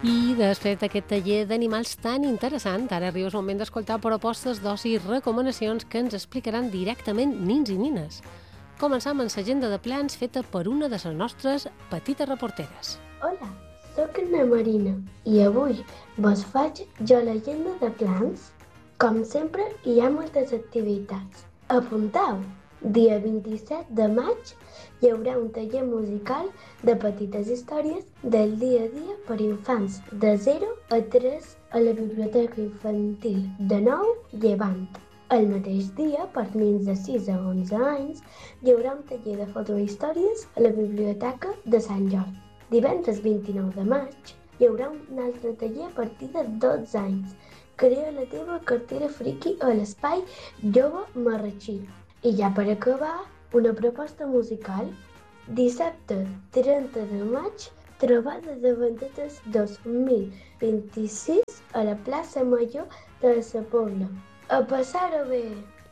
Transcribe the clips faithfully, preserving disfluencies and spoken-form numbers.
I després d'aquest taller d'animals tan interessant, ara arriba el moment d'escoltar propostes d'oci i recomanacions que ens explicaran directament nins i nines. Començam amb l'agenda de plans feta per una de les nostres petites reporteres. Hola, sóc na Marina i avui vos faig jo l'agenda de plans. Com sempre, hi ha moltes activitats. Apuntau! Dia vint-i-set de maig hi haurà un taller musical de petites històries del dia a dia per infants de zero a tres a la Biblioteca Infantil de Nou Llevant. El mateix dia, per nens de sis a onze anys, hi haurà un taller de fotohistòries a la Biblioteca de Sant Jordi. Divendres vint-i-nou de maig hi haurà un altre taller a partir de dotze anys. Crea la teva cartera friki a l'espai Jove Marratxí. I ja per acabar, una proposta musical. Dissabte trenta de maig, trobada de vendetes dos mil vint-i-sis a la plaça Major de la Pobla. A passar-ho bé!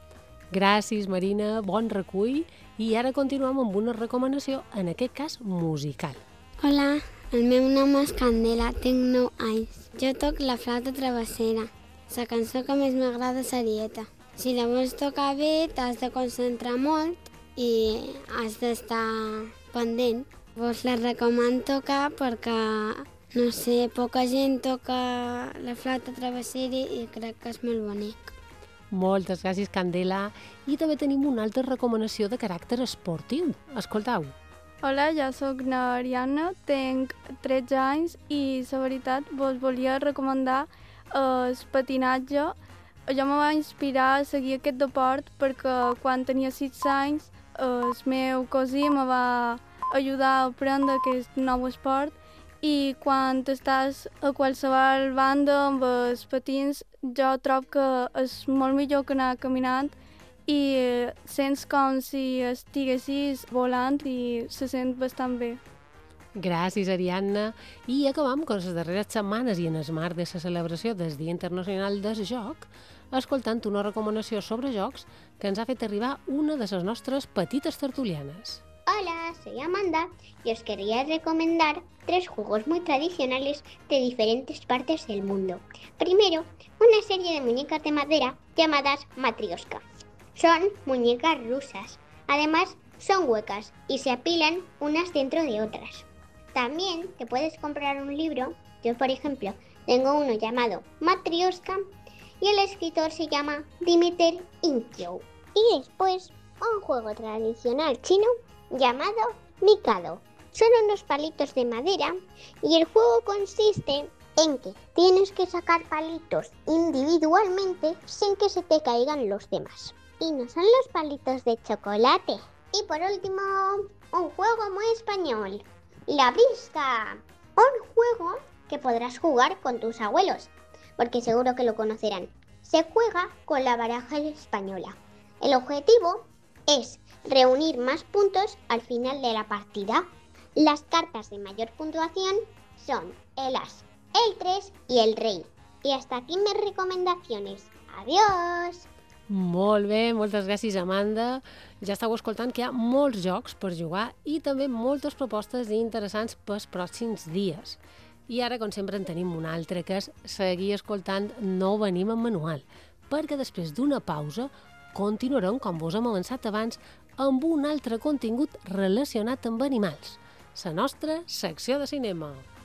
Gràcies, Marina, bon recull. I ara continuem amb una recomanació, en aquest cas musical. Hola, el meu nom és Candela, tinc nou anys. Jo toc la flauta travessera. La cançó que més m'agrada és Arieta. Si la vols tocar bé, t'has de concentrar molt i has d'estar pendent. Vos la recomano tocar perquè, no sé, poca gent toca la flauta travessera i crec que és molt bonic. Moltes gràcies, Candela. I també tenim una altra recomanació de caràcter esportiu. Escoltau. Hola, jo sóc n'Ariadna, tinc tretze anys i la veritat vos volia recomanar el patinatge. Jo me va inspirar a seguir aquest deport perquè quan tenia sis anys el meu cosí me va ajudar a aprendre aquest nou esport i quan estàs a qualsevol banda amb els patins jo trobo que és molt millor que anar caminant i sents com si estiguessis volant i se sent bastant bé. Gràcies, Ariadna. I acabam amb les darreres setmanes i en el marc de la celebració del Dia Internacional del Joc, escoltant una recomanació sobre jocs que ens ha fet arribar una de les nostres petites tertulianes. Hola, soy Amanda y os quería recomendar tres juegos muy tradicionales de diferentes partes del mundo. Primero, una serie de muñecas de madera llamadas Matrioshka. Son muñecas rusas. Además, son huecas y se apilan unas dentro de otras. También te puedes comprar un libro. Yo, por ejemplo, tengo uno llamado Matrioshka y el escritor se llama Dmitry Inkiov. Y después, un juego tradicional chino llamado Mikado. Son unos palitos de madera y el juego consiste en que tienes que sacar palitos individualmente sin que se te caigan los demás. Y no son los palitos de chocolate. Y por último, un juego muy español. La brisca, un juego que podrás jugar con tus abuelos, porque seguro que lo conocerán. Se juega con la baraja española. El objetivo es reunir más puntos al final de la partida. Las cartas de mayor puntuación son el as, el tres y el rei. Y hasta aquí mis recomendaciones. Adiós! Molt bé, moltes gràcies, Amanda. Ja estàu escoltant que hi ha molts jocs per jugar i també moltes propostes interessants pels pròxims dies. I ara, com sempre, en tenim un altre, que és seguir escoltant No venim en manual, perquè després d'una pausa continuarem, com vos hem avançat abans, amb un altre contingut relacionat amb animals, la nostra secció de cinema.